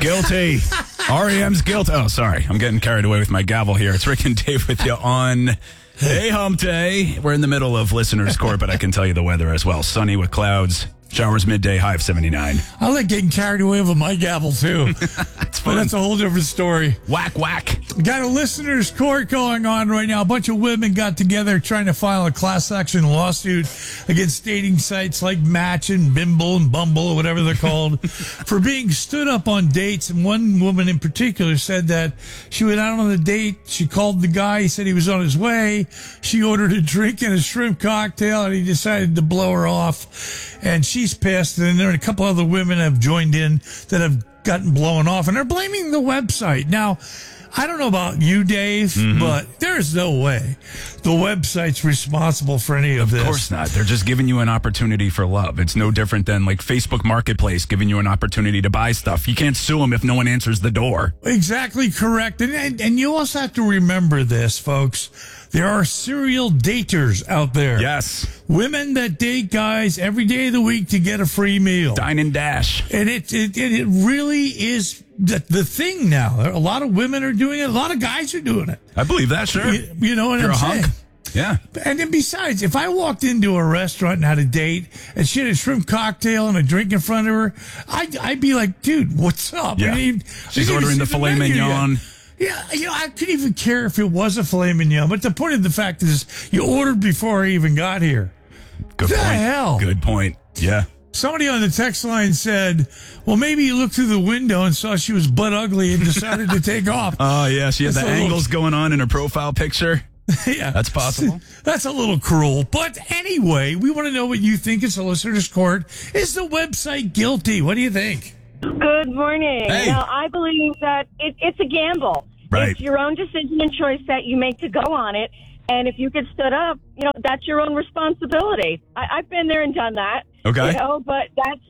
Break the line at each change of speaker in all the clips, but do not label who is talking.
Guilty. REM's guilty. Oh, sorry. I'm getting carried away with my gavel here. It's Rick and Dave with you on a hump day. We're in the middle of listener's court, but I can tell you the weather as well. Sunny with clouds. Showers midday, high of 79.
I like getting carried away with my gavel, too.
It's fun.
But that's a whole different story.
Whack, whack.
Got a listener's court going on right now. A bunch of women got together trying to file a class action lawsuit against dating sites like Match and Bimble and Bumble or whatever they're called for being stood up on dates. And one woman in particular said that she went out on a date. She called the guy. He said he was on his way. She ordered a drink and a shrimp cocktail, and he decided to blow her off. And she's pissed. And there are a couple other women have joined in that have gotten blown off, and they're blaming the website. Now, I don't know about you, Dave, but there's no way the website's responsible for any of this.
Of course not. They're just giving you an opportunity for love. It's no different than like Facebook Marketplace giving you an opportunity to buy stuff. You can't sue them if no one answers the door.
Exactly correct. And you also have to remember this, folks. There are serial daters out there.
Yes.
Women that date guys every day of the week to get a free meal.
Dine and dash.
And it really is the thing now. A lot of women are doing it. A lot of guys are doing it.
I believe that, sure.
You know what
You're
I'm
a
saying?
hunk. Yeah.
And then besides, if I walked into a restaurant and had a date and she had a shrimp cocktail and a drink in front of her, I'd be like, dude, what's up?
Yeah. She's ordering the filet mignon.
Yeah, I couldn't even care if it was a filet mignon. But the point of the fact is, you ordered before I even got here.
Good
the
point.
hell?
Good point. Yeah.
Somebody on the text line said, well, maybe you looked through the window and saw she was butt ugly and decided to take off.
Oh, yeah. She had
That's
the angles going on in her profile picture.
Yeah.
That's possible.
That's a little cruel. But anyway, we want to know what you think as a listener's court. Is the website guilty? What do you think?
Good morning.
Hey.
Now, I believe that it's a gamble.
Right.
It's your own decision and choice that you make to go on it. And if you get stood up, that's your own responsibility. I've been there and done that.
Okay.
But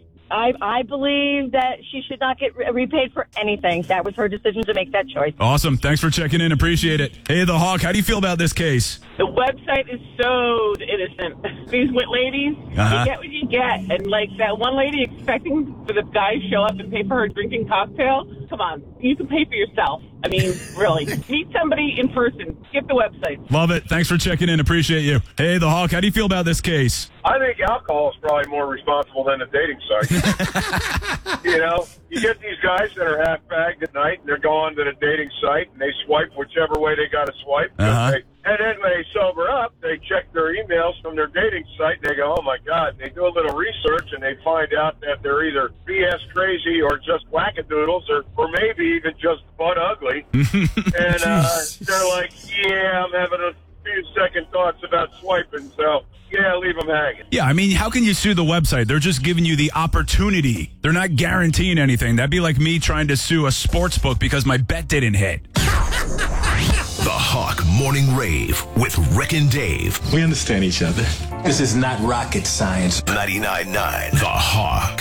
I believe that she should not get repaid for anything. That was her decision to make that choice.
Awesome. Thanks for checking in. Appreciate it. Hey, The Hawk, how do you feel about this case?
The website is so innocent. These ladies, you get what you get. And like that one lady expecting for the guy to show up and pay for her drinking cocktail, come on, you can pay for yourself. I mean, really. Meet somebody in person. Skip the website.
Love it. Thanks for checking in. Appreciate you. Hey, The Hawk, how do you feel about this case?
I think alcohol is probably more responsible than the dating site. You get these guys that are half-bagged at night, and they're going to the dating site, and they swipe whichever way they got to swipe. And then when they sober up, they check their emails from their dating site, and they go, oh, my God. They do a little research, and they find out that they're either BS crazy or just wackadoodles or maybe even just butt ugly. And they're like, yeah, I'm having a few second thoughts about swiping, so... yeah, leave them hanging.
Yeah, I mean, how can you sue the website? They're just giving you the opportunity. They're not guaranteeing anything. That'd be like me trying to sue a sports book because my bet didn't hit.
The Hawk Morning Rave with Rick and Dave.
We understand each other. This is not rocket science.
99.9 The Hawk.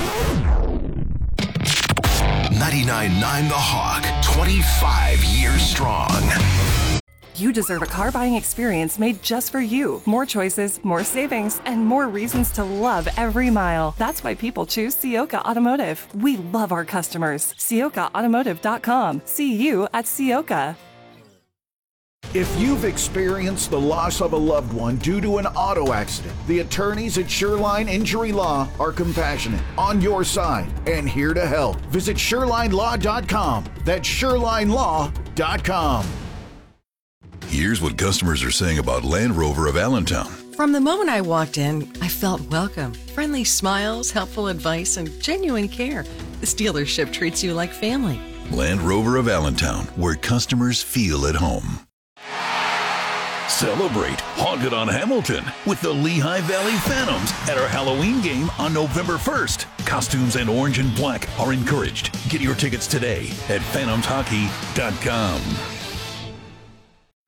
99.9 The Hawk. 25 years strong.
You deserve a car buying experience made just for you. More choices, more savings, and more reasons to love every mile. That's why people choose Ciocca Automotive. We love our customers. CioccaAutomotive.com. See you at Ciocca.
If you've experienced the loss of a loved one due to an auto accident, the attorneys at Shoreline Injury Law are compassionate, on your side, and here to help. Visit ShorelineLaw.com. That's ShorelineLaw.com.
Here's what customers are saying about Land Rover of Allentown.
From the moment I walked in, I felt welcome. Friendly smiles, helpful advice, and genuine care. This dealership treats you like family.
Land Rover of Allentown, where customers feel at home. Celebrate Haunted on Hamilton with the Lehigh Valley Phantoms at our Halloween game on November 1st. Costumes and orange and black are encouraged. Get your tickets today at phantomshockey.com.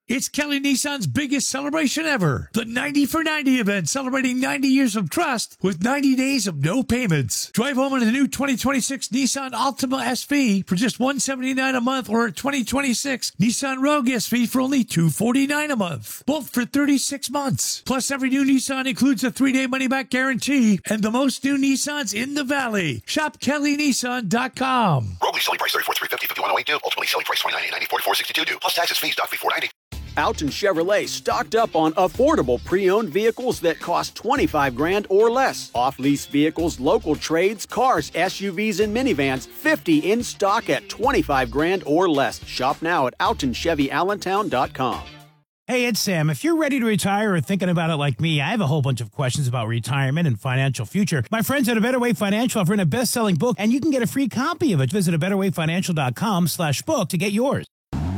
It's Kelly Nissan's biggest celebration ever. The 90 for 90 event, celebrating 90 years of trust with 90 days of no payments. Drive home in a new 2026 Nissan Altima SV for just $179 a month, or a 2026 Nissan Rogue SV for only $249 a month. Both for 36 months. Plus, every new Nissan includes a 3-day money-back guarantee and the most new Nissans in the Valley. Shop KellyNissan.com.
Rogue lease selling price $34,350, $51,082 due. Ultimately selling price $29,890, $44,62 due. Plus taxes, fees, doc fee $490.
Alton Chevrolet stocked up on affordable pre-owned vehicles that cost $25,000 or less. Off-lease vehicles, local trades, cars, SUVs, and minivans, 50 in stock at $25,000 or less. Shop now at AltonChevyAllentown.com.
Hey, it's Sam. If you're ready to retire or thinking about it like me, I have a whole bunch of questions about retirement and financial future. My friends at A Better Way Financial have written a best-selling book, and you can get a free copy of it. Visit abetterwayfinancial.com/book to get yours.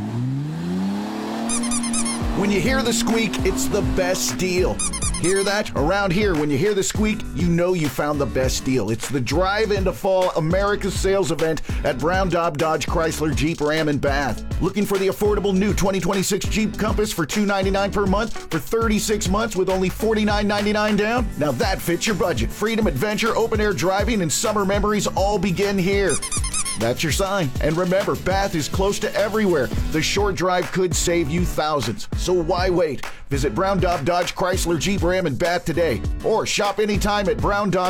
When you hear the squeak, it's the best deal. Hear that? Around here, when you hear the squeak, you know you found the best deal. It's the Drive into Fall America's Sales event at Brown Daub Dodge Chrysler Jeep Ram in Bath. Looking for the affordable new 2026 Jeep Compass for $299 per month for 36 months with only $49.99 down? Now that fits your budget. Freedom, adventure, open-air driving, and summer memories all begin here. That's your sign. And remember, Bath is close to everywhere. The short drive could save you thousands. So why wait? Visit Brown Daub Dodge Chrysler Jeep Ram in Bath today. Or shop anytime at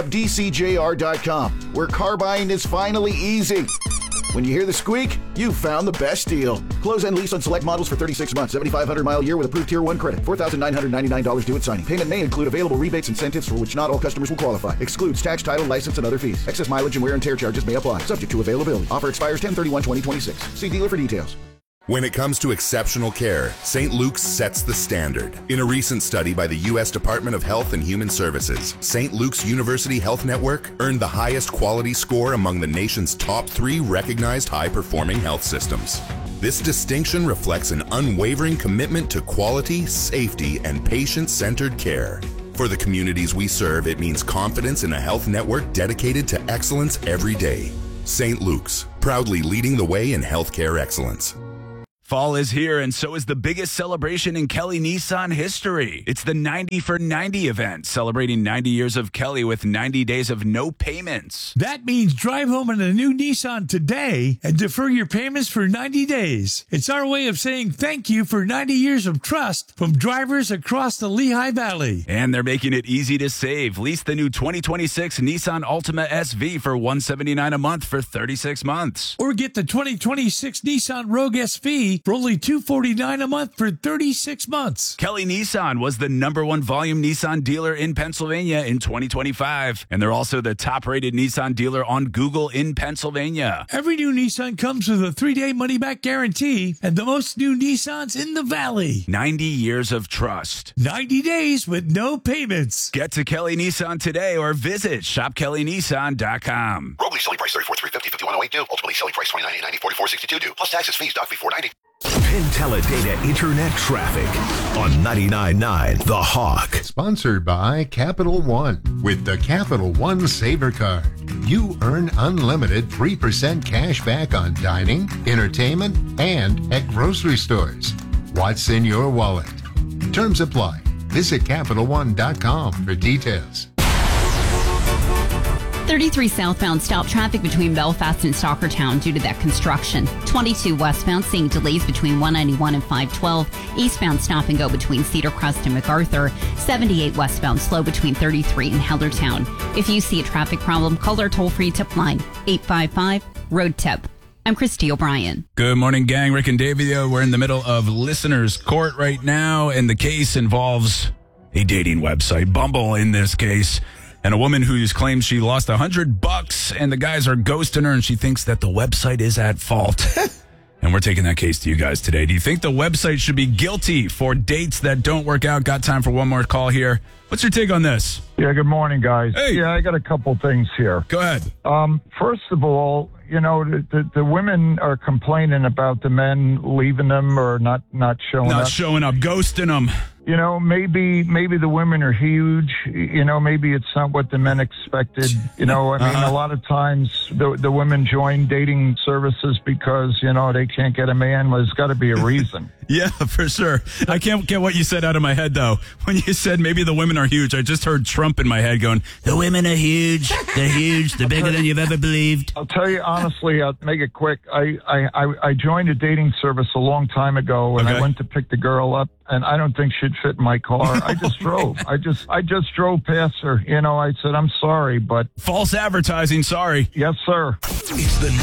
BrownDaubDCJR.com, where car buying is finally easy. When you hear the squeak, you found the best deal. Close and lease on select models for 36 months, 7,500-mile year with approved Tier 1 credit. $4,999 due at signing. Payment may include available rebates and incentives for which not all customers will qualify. Excludes tax, title, license, and other fees. Excess mileage and wear and tear charges may apply. Subject to availability. Offer expires 10/31/2026. See dealer for details.
When it comes to exceptional care, St. Luke's sets the standard. In a recent study by the U.S. Department of Health and Human Services, St. Luke's University Health Network earned the highest quality score among the nation's top 3 recognized high-performing health systems. This distinction reflects an unwavering commitment to quality, safety, and patient-centered care. For the communities we serve, it means confidence in a health network dedicated to excellence every day. St. Luke's, proudly leading the way in healthcare excellence.
Fall is here, and so is the biggest celebration in Kelly Nissan history. It's the 90 for 90 event, celebrating 90 years of Kelly with 90 days of no payments.
That means drive home in a new Nissan today and defer your payments for 90 days. It's our way of saying thank you for 90 years of trust from drivers across the Lehigh Valley.
And they're making it easy to save. Lease the new 2026 Nissan Altima SV for $179 a month for 36 months.
Or get the 2026 Nissan Rogue SV for only $249 a month for 36 months.
Kelly Nissan was the #1 volume Nissan dealer in Pennsylvania in 2025. And they're also the top-rated Nissan dealer on Google in Pennsylvania.
Every new Nissan comes with a 3-day money-back guarantee and the most new Nissans in the Valley.
90 years of trust.
90 days with no payments.
Get to Kelly Nissan today or visit shopkellynissan.com.
Rogue lease selling price $34,350, $51,082 due. Ultimately selling price $29,890, $44,62 due. Plus taxes, fees, doc fee $490. Penteledata Internet Traffic on 99.9 The Hawk.
Sponsored by Capital One. With the Capital One Saver Card, you earn unlimited 3% cash back on dining, entertainment, and at grocery stores. What's in your wallet? Terms apply. Visit CapitalOne.com for details.
33 southbound stop traffic between Belfast and Stockertown due to that construction. 22 westbound seeing delays between 191 and 512. Eastbound stop and go between Cedar Crest and MacArthur. 78 westbound slow between 33 and Hellertown. If you see a traffic problem, call our toll-free tip line, 855-ROAD-TIP. I'm Christy O'Brien.
Good morning, gang. Rick and Davio. We're in the middle of listeners' court right now, and the case involves a dating website, Bumble in this case, and a woman who claims she lost $100 and the guys are ghosting her and she thinks that the website is at fault. And we're taking that case to you guys today. Do you think the website should be guilty for dates that don't work out? Got time for one more call here. What's your take on this?
Yeah, good morning, guys.
Hey.
Yeah, I got a couple things here.
Go ahead.
First of all, you know, the women are complaining about the men leaving them or not showing up.
Not showing up, ghosting them.
You know, maybe the women are huge. You know, maybe it's not what the men expected. You know, I mean, a lot of times the women join dating services because, you know, they can't get a man. Well, there's got to be a reason.
Yeah, for sure. I can't get what you said out of my head, though. When you said maybe the women are huge, I just heard Trump in my head going, the women are huge. They're huge. They're bigger than you've ever believed.
I'll tell you honestly, I'll make it quick. I joined a dating service a long time ago, and I went to pick the girl up, and I don't think she'd fit in my car. I just drove. I just drove past her. You know, I said, I'm sorry, but...
False advertising, sorry.
Yes, sir.
It's the